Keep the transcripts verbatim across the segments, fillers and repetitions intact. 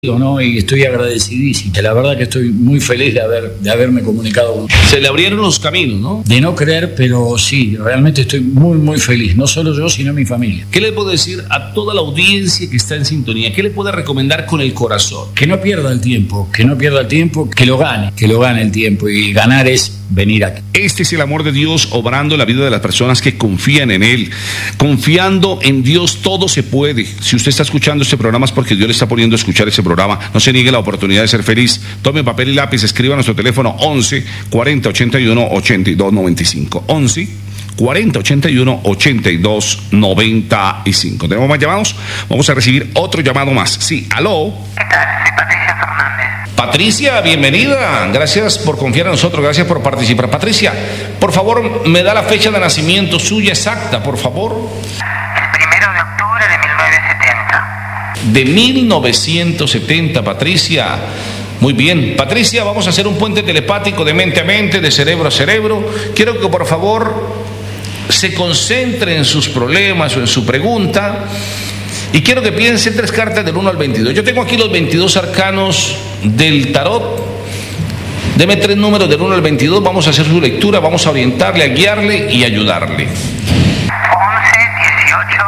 ¿no? Y estoy agradecidísimo. La verdad que estoy muy feliz de, haber, de haberme comunicado. Se le abrieron los caminos, ¿no? De no creer, pero sí, realmente estoy muy, muy feliz. No solo yo, sino mi familia. ¿Qué le puedo decir a toda la audiencia que está en sintonía? ¿Qué le puede recomendar con el corazón? Que no pierda el tiempo, que no pierda el tiempo, que lo gane, que lo gane el tiempo. Y ganar es venir aquí. Este es el amor de Dios obrando en la vida de las personas que confían en Él. Confiando en Dios todo se puede. Si usted está escuchando este programa es porque Dios le está poniendo a escuchar ese programa. No se niegue la oportunidad de ser feliz. Tome papel y lápiz, escriba a nuestro teléfono once cuarenta ochenta y uno ochenta y dos noventa y cinco. once cuarenta ochenta y uno ochenta y dos noventa y cinco. ¿Tenemos más llamados? Vamos a recibir otro llamado más. Sí, aló. ¿Qué tal? Soy Patricia Fernández. Patricia, bienvenida. Gracias por confiar en nosotros, gracias por participar. Patricia, por favor, me da la fecha de nacimiento suya exacta, por favor. El primero de octubre de mil novecientos setenta. De mil novecientos setenta, Patricia. Muy bien. Patricia, vamos a hacer un puente telepático de mente a mente, de cerebro a cerebro. Quiero que por favor se concentre en sus problemas o en su pregunta. Y quiero que piense tres cartas del uno al veintidós. Yo tengo aquí los veintidós arcanos del tarot. Deme tres números del uno al veintidós. Vamos a hacer su lectura, vamos a orientarle, a guiarle y ayudarle. once, dieciocho,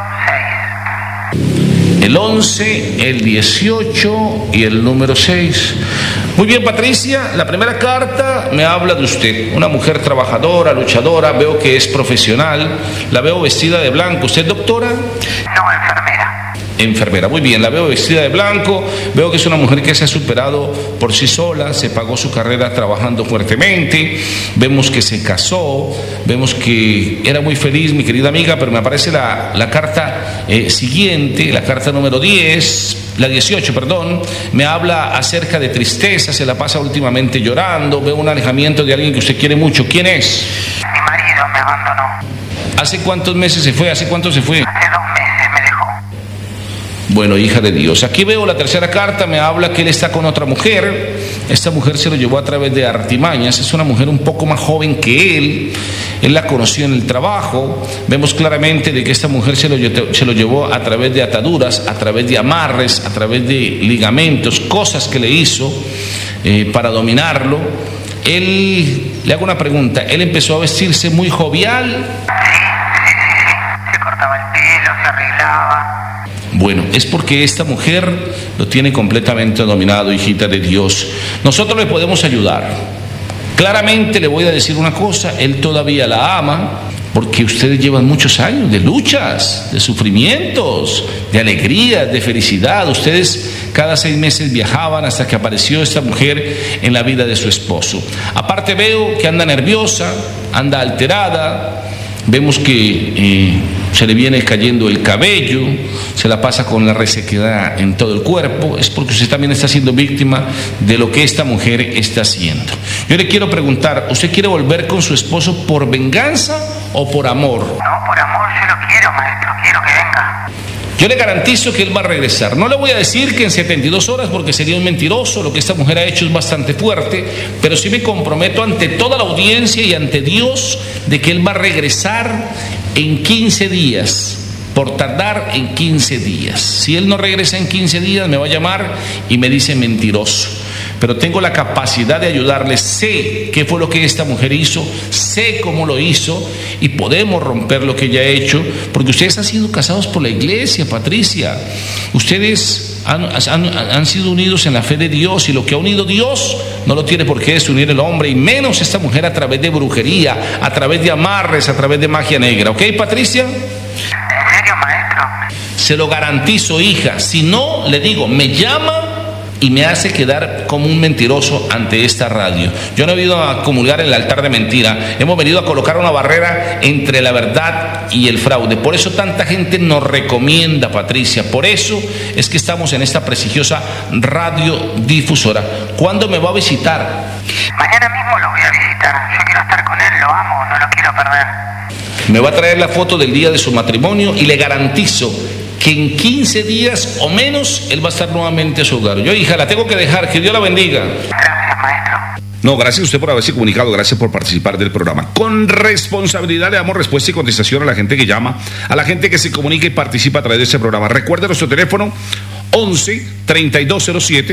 seis. El once, el dieciocho y el número seis. Muy bien, Patricia, la primera carta me habla de usted. Una mujer trabajadora, luchadora, veo que es profesional. La veo vestida de blanco. ¿Usted es doctora? No, enfermera. Enfermera, muy bien, la veo vestida de blanco, veo que es una mujer que se ha superado por sí sola, se pagó su carrera trabajando fuertemente, vemos que se casó, vemos que era muy feliz, mi querida amiga, pero me aparece la, la carta eh, siguiente, la carta número diez, la dieciocho, perdón, me habla acerca de tristeza, se la pasa últimamente llorando, veo un alejamiento de alguien que usted quiere mucho. ¿Quién es? Mi marido me abandonó. ¿Hace cuántos meses se fue? ¿Hace cuánto se fue? Hace dos meses me dejó. Bueno, hija de Dios. Aquí veo la tercera carta, me habla que él está con otra mujer. Esta mujer se lo llevó a través de artimañas. Es una mujer un poco más joven que él. Él la conoció en el trabajo. Vemos claramente de que esta mujer se lo, se lo llevó a través de ataduras, a través de amarres, a través de ligamentos, cosas que le hizo eh, para dominarlo. Él, le hago una pregunta, él empezó a vestirse muy jovial. Sí, sí, sí, sí. Se cortaba el pelo, se arreglaba. Bueno, es porque esta mujer lo tiene completamente dominado, hijita de Dios. Nosotros le podemos ayudar. Claramente le voy a decir una cosa, él todavía la ama, porque ustedes llevan muchos años de luchas, de sufrimientos, de alegría, de felicidad. Ustedes cada seis meses viajaban hasta que apareció esta mujer en la vida de su esposo. Aparte veo que anda nerviosa, anda alterada, vemos que eh, se le viene cayendo el cabello, se la pasa con la resequedad en todo el cuerpo. Es porque usted también está siendo víctima de lo que esta mujer está haciendo. Yo le quiero preguntar, ¿usted quiere volver con su esposo por venganza o por amor? No, por amor yo lo quiero, maestro, quiero que venga. Yo le garantizo que él va a regresar. No le voy a decir que en setenta y dos horas, porque sería un mentiroso. Lo que esta mujer ha hecho es bastante fuerte, pero sí me comprometo ante toda la audiencia y ante Dios de que él va a regresar en quince días. Por tardar en quince días. Si él no regresa en quince días, me va a llamar y me dice mentiroso. Pero tengo la capacidad de ayudarle, sé qué fue lo que esta mujer hizo, sé cómo lo hizo y podemos romper lo que ella ha hecho, porque ustedes han sido casados por la iglesia, Patricia. Ustedes han, han, han sido unidos en la fe de Dios, y lo que ha unido Dios no lo tiene por qué desunir el hombre, y menos esta mujer a través de brujería, a través de amarres, a través de magia negra. ¿Ok, Patricia? ¿En serio, maestro? Se lo garantizo, hija. Si no, le digo, me llama y me hace quedar como un mentiroso ante esta radio. Yo no he venido a comulgar en el altar de mentira. Hemos venido a colocar una barrera entre la verdad y el fraude. Por eso tanta gente nos recomienda, Patricia. Por eso es que estamos en esta prestigiosa radiodifusora. ¿Cuándo me va a visitar? Mañana mismo lo voy a visitar. Yo quiero estar con él, lo amo, no lo quiero perder. Me va a traer la foto del día de su matrimonio y le garantizo que en quince días o menos él va a estar nuevamente a su hogar. Yo, hija, la tengo que dejar. Que Dios la bendiga. Gracias, maestro. No, gracias a usted por haberse comunicado, gracias por participar del programa. Con responsabilidad le damos respuesta y contestación a la gente que llama, a la gente que se comunica y participa a través de este programa. Recuerde nuestro teléfono once, treinta y dos cero siete.